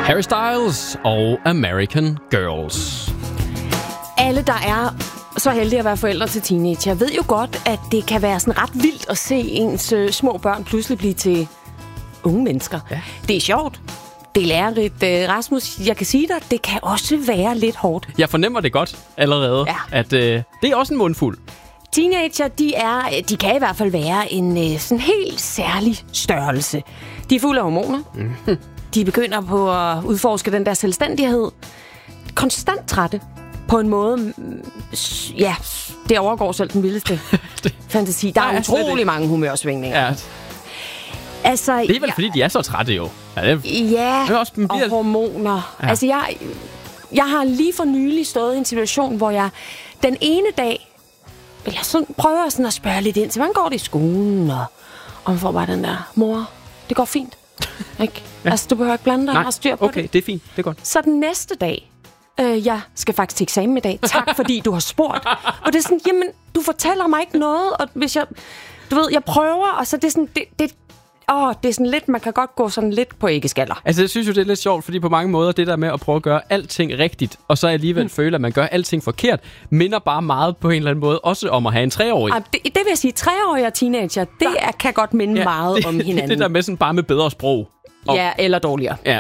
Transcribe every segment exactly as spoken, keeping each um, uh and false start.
Harry Styles og American Girls. Alle, der er så heldige at være forældre til teenager, ved jo godt, at det kan være sådan ret vildt at se ens øh, små børn pludselig blive til unge mennesker. Ja. Det er sjovt. Det er lærerigt. Øh, Rasmus, jeg kan sige dig, det kan også være lidt hårdt. Jeg fornemmer det godt allerede, ja. at øh, det er også en mundfuld. Teenager, de, er, de kan i hvert fald være en øh, sådan helt særlig størrelse. De er fulde af hormoner. Mm. De begynder på at udforske den der selvstændighed. Konstant trætte. På en måde, ja, det overgår selv den vildeste fantasi. Der er ja, utrolig mange humørsvingninger. Ja. Altså, det er vel, ja, fordi de er så trætte jo. Ja, det, ja det også, bliver... og hormoner. Ja. Altså, jeg, jeg har lige for nylig stået i en situation, hvor jeg den ene dag, jeg sådan, prøver sådan at spørge lidt ind til, hvordan går det i skolen? Og, og man får bare den der, mor, det går fint. Ikke? Ja. Altså, du behøver ikke blande dig, jeg har styr på okay, det. det er fint, det er godt. Så den næste dag, øh, jeg skal faktisk til eksamen i dag. Tak, fordi du har spurgt. Og det er sådan, jamen, du fortæller mig ikke noget, og hvis jeg, du ved, jeg prøver, og så det er sådan, det, det Åh, det er sådan lidt, man kan godt gå sådan lidt på æggeskaller. Altså, jeg synes jo, det er lidt sjovt, fordi på mange måder, det der med at prøve at gøre alting rigtigt, og så alligevel mm. føle, at man gør alting forkert, minder bare meget på en eller anden måde, også om at have en treårig. Ah, det, det vil jeg sige, treårige og teenager, det er, kan godt minde ja, meget det, om hinanden. Det der med sådan bare med bedre sprog. Og... Ja, eller dårligere. Ja.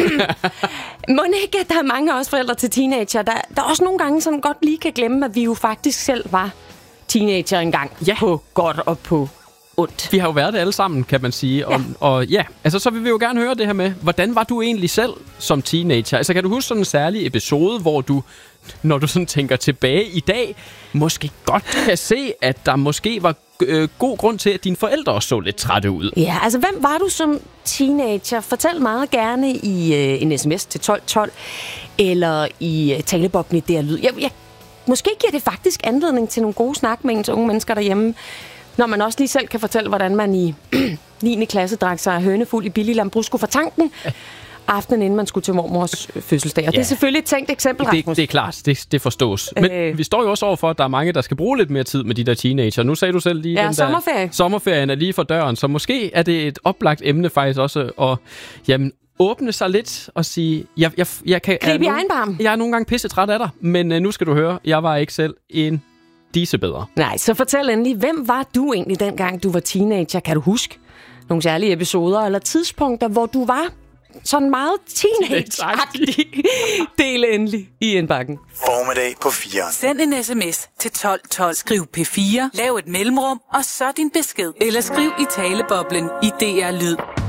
Må ikke, at der er mange af os forældre til teenager, der, der også nogle gange sådan godt lige kan glemme, at vi jo faktisk selv var teenager engang. Ja. På godt og på ondt. Vi har jo været det alle sammen, kan man sige. Og, ja. og ja, altså så vil vi jo gerne høre det her med, hvordan var du egentlig selv som teenager? Altså kan du huske sådan en særlig episode, hvor du, når du sådan tænker tilbage i dag, måske godt kan se, at der måske var øh, god grund til, at dine forældre så lidt trætte ud? Ja, altså hvem var du som teenager? Fortæl meget gerne i øh, en sms til tolv tolv, eller i øh, taleboblen i D R Lyd. Jeg, jeg, måske giver det faktisk anledning til nogle gode snak med ens unge mennesker derhjemme, når man også lige selv kan fortælle, hvordan man i niende klasse drak sig hønefuld i billig lambrusco fra tanken, aftenen inden man skulle til mormors fødselsdag. Og ja. Det er selvfølgelig et tænkt eksempel, Rasmus. Det, det er klart, det, det forstås. Men øh. vi står jo også overfor, at der er mange, der skal bruge lidt mere tid med de der teenager. Nu sagde du selv lige, ja, den sommerferie. Der sommerferien er lige for døren, så måske er det et oplagt emne faktisk også at jamen, åbne sig lidt og sige, jeg, jeg, jeg kan... Grib i egen barm. Jeg er nogle gange pisse træt af dig, men uh, nu skal du høre, jeg var ikke selv en disse bedre. Nej, så fortæl endelig, hvem var du egentlig dengang, du var teenager? Kan du huske nogle særlige episoder eller tidspunkter, hvor du var sådan meget teenage-agtig? Del endelig i indbakken. Formiddag på fire. Send en sms til tolv tolv. Skriv P fire, lav et mellemrum, og så din besked. Eller skriv i taleboblen i D R Lyd.